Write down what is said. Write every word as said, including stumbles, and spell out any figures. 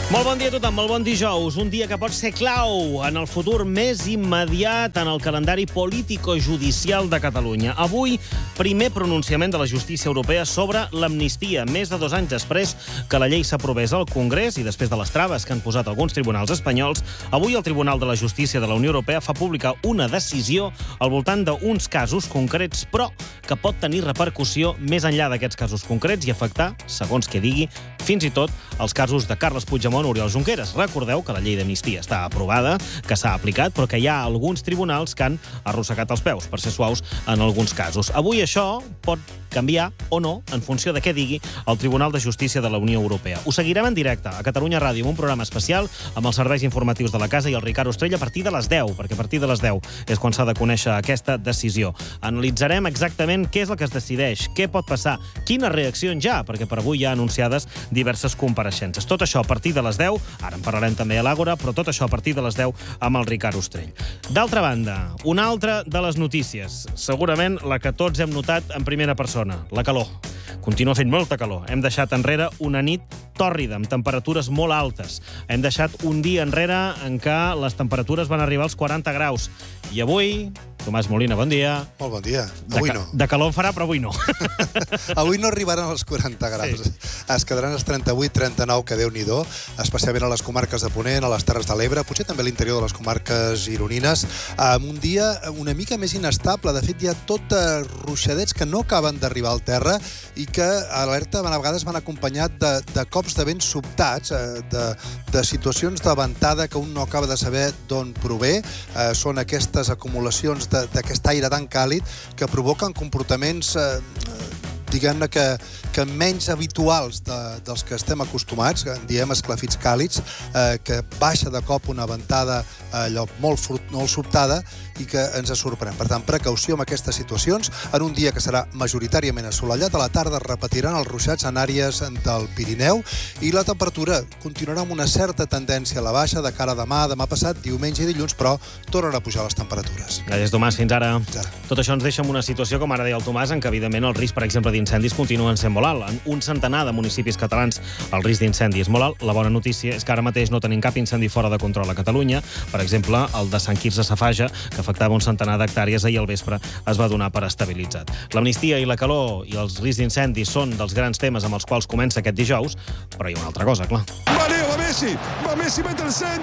Molt bon dia a tothom, molt bon dijous. Un dia que pot ser clau en el futur més immediat en el calendari político-judicial de Catalunya. Avui, primer pronunciament de la justícia europea sobre l'amnistia, més de dos anys després que la llei s'aprovés al Congrés i després de les traves que han posat alguns tribunals espanyols, avui el Tribunal de la Justícia de la Unió Europea fa pública una decisió al voltant d'uns casos concrets, però que pot tenir repercussió més enllà d'aquests casos concrets i afectar, segons que digui, fins i tot els casos de Carles Puigdemont o Oriol Junqueras. Recordeu que la llei d'amnistia està aprovada, que s'ha aplicat, però que hi ha alguns tribunals que han arrossegat els peus, per ser suaus, en alguns casos. Avui això pot canviar o no en funció de què digui el Tribunal de Justícia de la Unió Europea. Ho seguirem en directe a Catalunya Ràdio amb un programa especial amb els serveis informatius de la casa i el Ricard Ostrell a partir de les deu, perquè a partir de les deu és quan s'ha de conèixer aquesta decisió. Analitzarem exactament què és el que es decideix, què pot passar, quines reaccions hi ha, perquè per avui hi ha anunciades diverses compareixences. Tot això a partir de les deu, ara en parlarem també a l'Àgora, però tot això a partir de les deu amb el Ricard Ostrell. D'altra banda, una altra de les notícies, segurament la que tots hem notat en primera persona, la calor. Continua fent molta calor. Hem deixat enrere una nit tòrrida, amb temperatures molt altes. Hem deixat un dia enrere en què les temperatures van arribar als quaranta graus. I avui, Tomàs Molina, bon dia. Molt bon dia. Avui no. De calor en farà, però avui no. Avui no arribaran als quaranta graus. Sí. Es quedaran als trenta-vuit trenta-nou, que Déu-n'hi-do, especialment a les comarques de Ponent, a les Terres de l'Ebre, potser també a l'interior de les comarques gironines, amb un dia una mica més inestable. De fet, hi ha tot ruixadets que no acaben d'arribar al terra i que, alerta, a vegades van acompanyat de, de cops de vent sobtats, de, de situacions de ventada que un no acaba de saber d'on prové. Eh, són aquestes acumulacions d'aquest aire tan càlid que provoquen comportaments, eh, diguem-ne, que, que menys habituals de, dels que estem acostumats, que en diem esclafits càlids, eh, que baixa de cop una ventada allò molt, molt sobtada i que ens sorprèn. Per tant, precaució amb aquestes situacions. En un dia que serà majoritàriament assolellat, a la tarda es repetiran els ruixats en àrees del Pirineu i la temperatura continuarà amb una certa tendència a la baixa de cara a demà, demà passat, diumenge i dilluns, però tornen a pujar les temperatures. Gràcies, Tomàs. Fins ara. Ja. Tot això ens deixa en una situació, com ara deia el Tomàs, en què, evidentment, el risc, per exemple, d'incendis continuen sent molt alt. En un centenar de municipis catalans el risc d'incendi és molt alt. La bona notícia és que ara mateix no tenim cap incendi fora de control a Catalunya. Per exemple, el de Sant Quirze Safaja, que afectava un centenar d'hectàrees, ahir al vespre es va donar per estabilitzat. L'amnistia i la calor i els riscs d'incendis són dels grans temes amb els quals comença aquest dijous, però hi ha una altra cosa, clar. Va Leo, va Messi, va Messi, mete el centro.